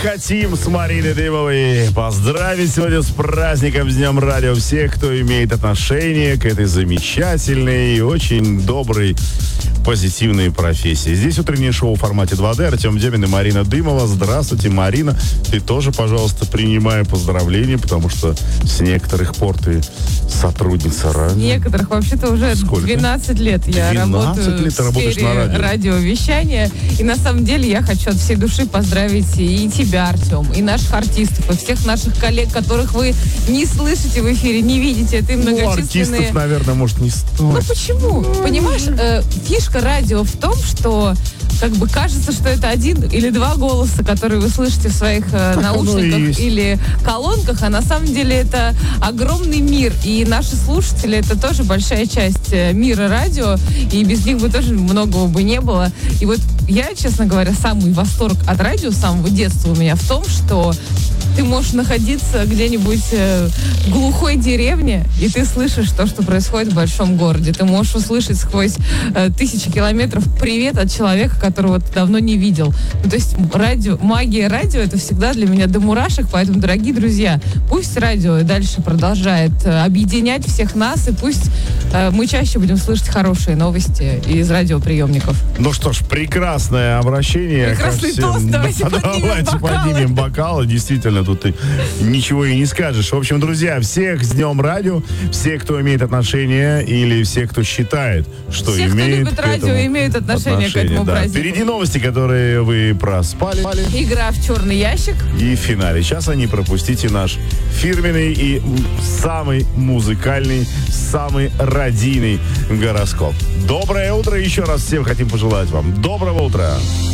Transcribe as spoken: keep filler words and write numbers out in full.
хотим с Мариной Дымовой поздравить сегодня с праздником, с Днем Радио всех, кто имеет отношение к этой замечательной и очень доброй, позитивной профессии. Здесь утреннее шоу в формате два дэ. Артем Демин и Марина Дымова. Здравствуйте, Марина. Ты тоже, пожалуйста, принимай поздравления, потому что с некоторых пор ты сотрудница радио. С некоторых. Вообще-то уже Сколько? двенадцать лет я работаю лет в ты работаешь сфере на радио. радиовещания. И на самом деле я хочу от всей души поздравить и тебя, Артем, и наших артистов, и всех наших коллег, которых вы не слышите в эфире, не видите. Это и Ну, многочисленные... артистов, наверное, может, не стоит. Ну почему? Понимаешь, э, фишка радио в том, что как бы кажется, что это один или два голоса, которые вы слышите в своих э, наушниках или колонках, а на самом деле это огромный мир. И наши слушатели — это тоже большая часть э, мира радио, и без них бы тоже многого бы не было. И вот я, честно говоря, самый восторг от радио с самого детства у меня в том, что ты можешь находиться где-нибудь э, в глухой деревне, и ты слышишь то, что происходит в большом городе. Ты можешь услышать сквозь э, тысячи километров привет от человека, которого ты давно не видел. Ну, то есть радио, магия радио — это всегда для меня до мурашек, поэтому, дорогие друзья, пусть радио и дальше продолжает э, объединять всех нас, и пусть э, мы чаще будем слышать хорошие новости из радиоприемников. Ну что ж, прекрасное обращение. Прекрасный ко всем. тост, давайте Да, поднимем давайте бокалы. поднимем бокалы. Действительно, тут ты ничего и не скажешь. В общем, друзья, всех с Днем Радио, все, кто имеет отношение, или все, кто считает, что Все, имеет кто любит к радио, этому имеют отношение к этому да. празднику. Впереди новости, которые вы проспали. Игра в черный ящик. И в финале часа не пропустите наш фирменный и самый музыкальный, самый радийный гороскоп. Доброе утро. Еще раз всем хотим пожелать вам доброго утра.